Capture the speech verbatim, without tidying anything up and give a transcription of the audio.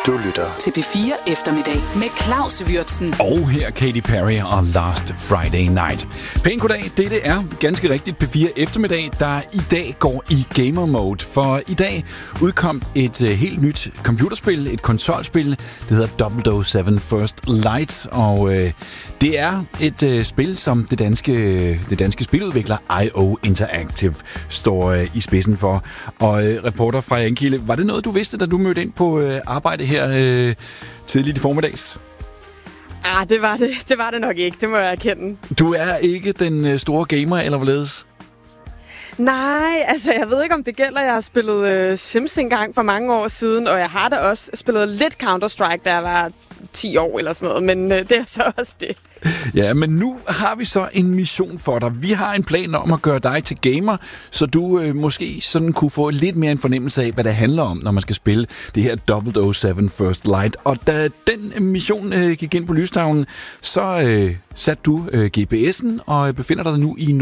Du lytter til P fire Eftermiddag med Claus Würtzen. Og her Katy Perry og Last Friday Night. Pæn goddag, dette er ganske rigtigt P fire Eftermiddag, der i dag går i gamer mode. For i dag udkom et uh, helt nyt computerspil, et konsolspil, det hedder double oh seven First Light. Og uh, det er et uh, spil, som det danske, det danske spiludvikler I O Interactive står uh, i spidsen for. Og uh, reporter fra Ankilde, var det noget, du vidste, da du mødte ind på uh, arbejde her øh, tidligt i formiddags? Ah, det var det. Det var det nok ikke, det må jeg erkende. Du er ikke den øh, store gamer, eller hvorledes? Nej, altså jeg ved ikke, om det gælder. Jeg har spillet øh, Sims engang for mange år siden, og jeg har da også spillet lidt Counter-Strike, da jeg var ti år eller sådan noget, men øh, det er så også det. Ja, men nu har vi så en mission for dig. Vi har en plan om at gøre dig til gamer, så du øh, måske sådan kunne få lidt mere en fornemmelse af, hvad det handler om, når man skal spille det her double oh seven First Light. Og da den mission øh, gik ind på lystavlen, så øh, satte du øh, G P S'en og befinder dig nu i